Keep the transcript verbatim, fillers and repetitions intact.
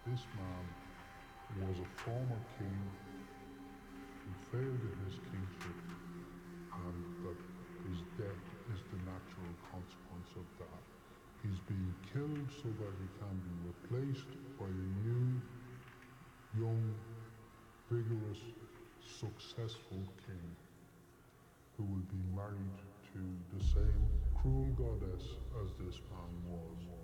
this man was a former king who failed in his kingship and that his death is the natural consequence of that. He's being killed so that he can be replaced by a new, young, vigorous, successful king who will be married to the same cruel goddess as this man was.